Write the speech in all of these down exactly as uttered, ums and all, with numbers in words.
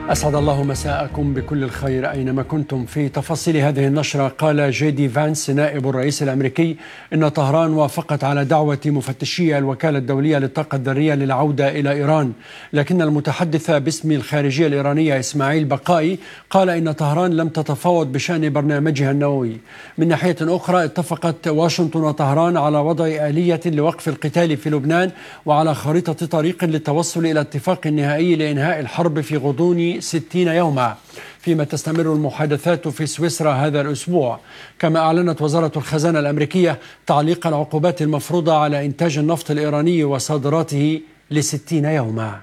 أسعد الله مساءكم بكل الخير أينما كنتم. في تفاصيل هذه النشرة، قال جي دي فانس نائب الرئيس الأمريكي إن طهران وافقت على دعوة مفتشي الوكالة الدولية للطاقة الذرية للعودة إلى إيران، لكن المتحدث باسم الخارجية الإيرانية إسماعيل بقائي قال إن طهران لم تتفاوض بشأن برنامجها النووي. من ناحية أخرى، اتفقت واشنطن وطهران على وضع آلية لوقف القتال في لبنان وعلى خريطة طريق للتوصل إلى اتفاق نهائي لإنهاء الحرب في غضون ستين يوما، فيما تستمر المحادثات في سويسرا هذا الأسبوع. كما أعلنت وزارة الخزانة الأمريكية تعليق العقوبات المفروضة على إنتاج النفط الإيراني وصادراته لستين يوما.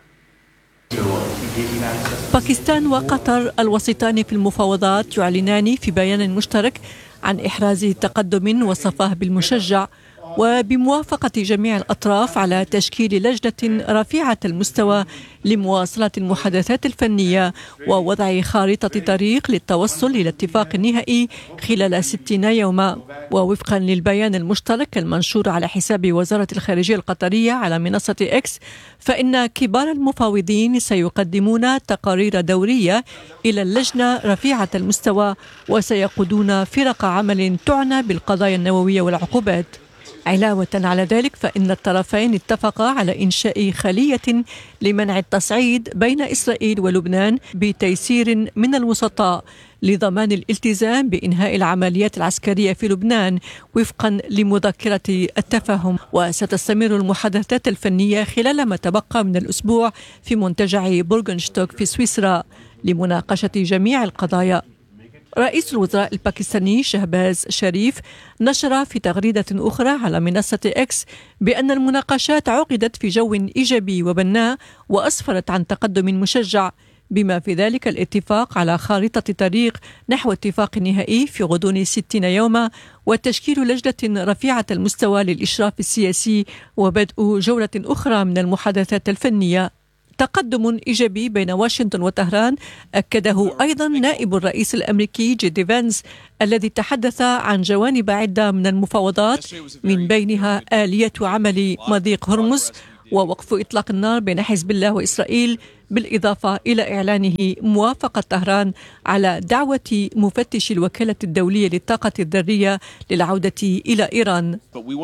باكستان وقطر الوسيطان في المفاوضات يعلنان في بيان مشترك عن إحراز تقدم وصفاه بالمشجع، وبموافقة جميع الأطراف على تشكيل لجنة رفيعة المستوى لمواصلة المحادثات الفنية ووضع خارطة طريق للتوصل إلى اتفاق نهائي خلال ستين يوما. ووفقا للبيان المشترك المنشور على حساب وزارة الخارجية القطرية على منصة إكس، فإن كبار المفاوضين سيقدمون تقارير دورية إلى اللجنة رفيعة المستوى، وسيقودون فرق عمل تعنى بالقضايا النووية والعقوبات. علاوة على ذلك، فإن الطرفين اتفقا على إنشاء خلية لمنع التصعيد بين إسرائيل ولبنان بتيسير من الوسطاء لضمان الالتزام بإنهاء العمليات العسكرية في لبنان وفقا لمذكرة التفاهم. وستستمر المحادثات الفنية خلال ما تبقى من الأسبوع في منتجع بورغنشتوك في سويسرا لمناقشة جميع القضايا. رئيس الوزراء الباكستاني شهباز شريف نشر في تغريدة أخرى على منصة إكس بأن المناقشات عقدت في جو إيجابي وبناء وأسفرت عن تقدم مشجع، بما في ذلك الاتفاق على خارطة طريق نحو اتفاق نهائي في غضون ستين يوما، وتشكيل لجنة رفيعة المستوى للإشراف السياسي، وبدء جولة أخرى من المحادثات الفنية. تقدم إيجابي بين واشنطن وطهران أكده أيضا نائب الرئيس الأمريكي جي دي فانس، الذي تحدث عن جوانب عدة من المفاوضات، من بينها آلية عمل مضيق هرمز ووقف إطلاق النار بين حزب الله وإسرائيل، بالإضافة إلى إعلانه موافقة طهران على دعوة مفتش الوكالة الدولية للطاقة الذرية للعودة إلى إيران.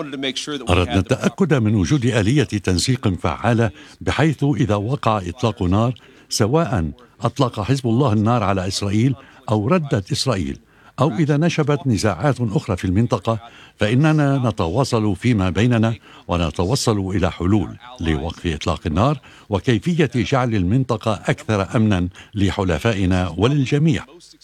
أردنا التأكد من وجود آلية تنسيق فعالة، بحيث إذا وقع إطلاق نار، سواء أطلق حزب الله النار على إسرائيل أو ردت إسرائيل، أو إذا نشبت نزاعات أخرى في المنطقة، فإننا نتواصل فيما بيننا ونتوصل إلى حلول لوقف إطلاق النار وكيفية جعل المنطقة أكثر أمنا لحلفائنا وللجميع.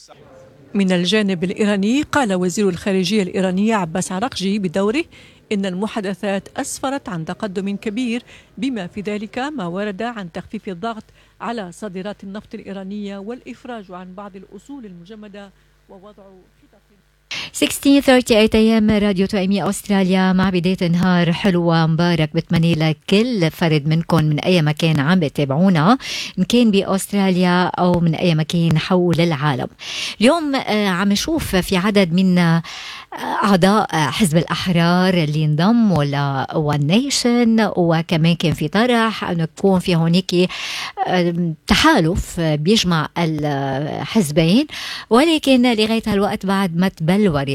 من الجانب الإيراني، قال وزير الخارجية الإيراني عباس عراقجي بدوره إن المحادثات أسفرت عن تقدم كبير، بما في ذلك ما ورد عن تخفيف الضغط على صادرات النفط الإيرانية والإفراج عن بعض الأصول المجمدة ووضع خطط. ستة عشر ثلاثين أيام راديو توأمية أستراليا، مع بداية نهار حلو ومبارك بتمني لكل فرد منكم من أي مكان عم بتابعونا، إن كان بأستراليا أو من أي مكان حول العالم. اليوم عم نشوف في عدد من أعضاء حزب الأحرار اللي انضموا لون نيشن، وكمان كان في طرح أن يكون في هونيك تحالف بيجمع الحزبين، ولكن لغاية هالوقت بعد ما تبلورت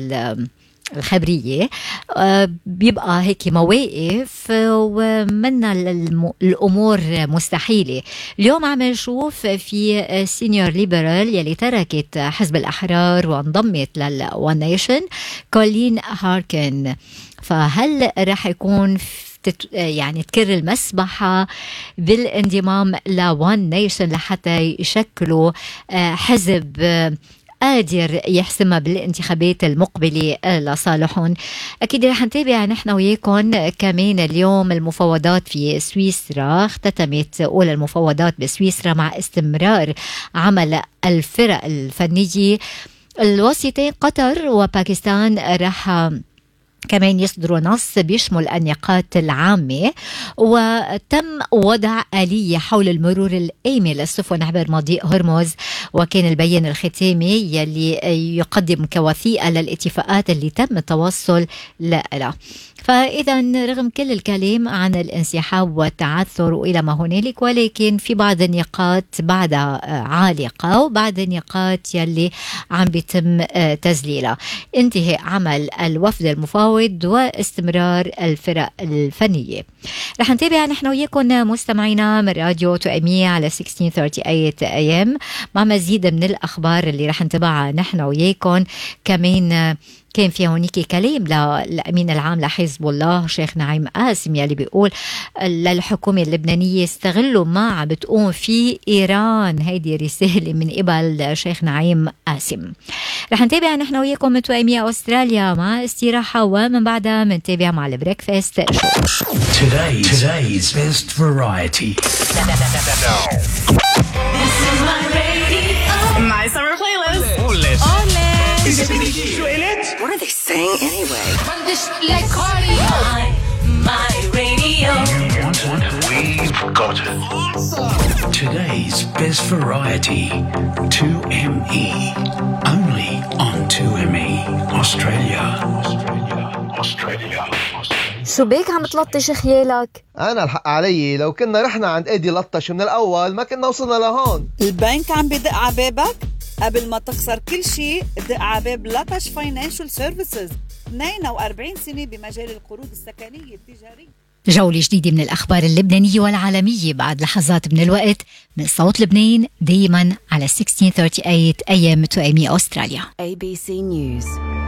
الخبرية بيبقى هيك مواقف ومن الأمور مستحيلة. اليوم عم نشوف في سينيور ليبرال يلي تركت حزب الأحرار وانضمت للون نيشن، كولين هاركن. فهل رح يكون يعني تكر المسبحة بالانضمام لون نيشن لحتى يشكلوا حزب قادر يحسمها بالانتخابات المقبلة لصالحهم؟ أكيد رح نتابع نحن وياكم. كمان اليوم المفاوضات في سويسرا اختتمت أولى المفاوضات بسويسرا مع استمرار عمل الفرق الفنية. الوسيطين قطر وباكستان رح كمان يصدروا نص بيشمل النقاط العامة، وتم وضع آلية حول المرور الآمن للسفن عبر مضيق هرمز، وكان البيان الختامي يلي يقدم كوثيقة للاتفاقات اللي تم التوصل لها. فإذا رغم كل الكلام عن الانسحاب والتعثر وإلى ما هنالك، ولكن في بعض النقاط بعدها عالقة وبعض النقاط يلي عم بيتم تذليلها. انتهاء عمل الوفد المفاوض واستمرار الفرق الفنية. رح نتابع نحن وياكم مستمعينا من راديو توأمية على ستة عشر ثلاثين إيه إم مع مزيد من الأخبار اللي رح نتابعها نحن وياكم. كمان كان في هونيك كلام للأمين العام لحزب الله شيخ نعيم قاسم يلي بيقول للحكومة اللبنانية استغلوا ما عم بتقوم في إيران. هيدي رسالة من قبل شيخ نعيم قاسم. رح نتابع نحن وياكم من توأمية أستراليا مع استراحة، ومن بعدها منتابع مع البريكفاست. Today, today's best variety. This is my radio. My summer playlist. Ole. Ole. What are they saying anyway? Run this like Cardi. My, my radio. You want it? We've got it. Awesome. Today's best variety. two M E. Only on two M E. Australia. Australia. Australia. شو بيك عم تلطش خيالك؟ أنا الحق علي، لو كنا رحنا عند ايدي لطش من الأول ما كنا وصلنا لهون. البنك عم بدق عبابك؟ قبل ما تخسر كل شيء دق عباب لطش فاينانشال سيرفيسز، اثنين وأربعين سنة بمجال القروض السكنية التجارية. جولة جديدة من الأخبار اللبنانية والعالمية بعد لحظات من الوقت من صوت لبنان، دايما على ستة عشر ثلاثين إيه إم توأمية أستراليا. A B C News.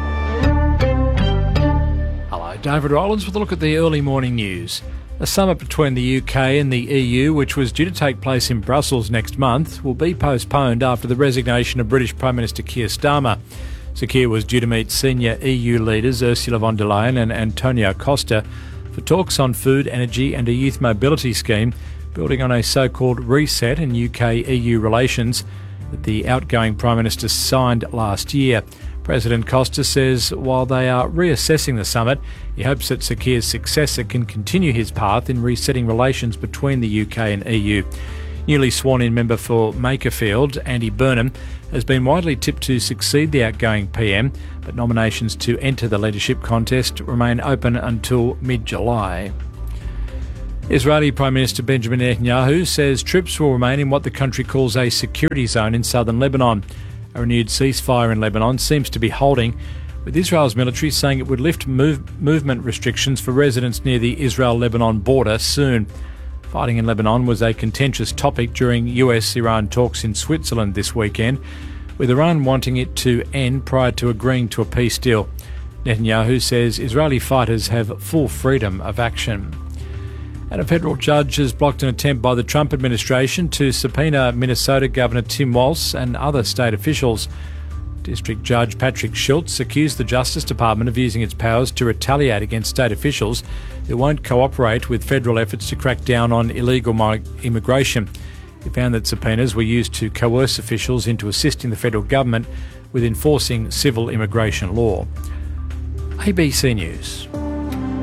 Hello, David Rowlands with a look at the early morning news. A summit between the U K and the E U, which was due to take place in Brussels next month, will be postponed after the resignation of British Prime Minister Keir Starmer. So Keir was due to meet senior E U leaders Ursula von der Leyen and Antonio Costa for talks on food, energy and a youth mobility scheme, building on a so-called reset in U K E U relations that the outgoing Prime Minister signed last year. President Costa says while they are reassessing the summit, he hopes that Sir Keir's successor can continue his path in resetting relations between the U K and E U. Newly sworn-in member for Makerfield, Andy Burnham, has been widely tipped to succeed the outgoing P M, but nominations to enter the leadership contest remain open until mid-July. Israeli Prime Minister Benjamin Netanyahu says troops will remain in what the country calls a security zone in southern Lebanon. A renewed ceasefire in Lebanon seems to be holding, with Israel's military saying it would lift move, movement restrictions for residents near the Israel-Lebanon border soon. Fighting in Lebanon was a contentious topic during U S Iran talks in Switzerland this weekend, with Iran wanting it to end prior to agreeing to a peace deal. Netanyahu says Israeli fighters have full freedom of action. And a federal judge has blocked an attempt by the Trump administration to subpoena Minnesota Governor Tim Walz and other state officials. District Judge Patrick Schultz accused the Justice Department of using its powers to retaliate against state officials who won't cooperate with federal efforts to crack down on illegal immigration. He found that subpoenas were used to coerce officials into assisting the federal government with enforcing civil immigration law. A B C News.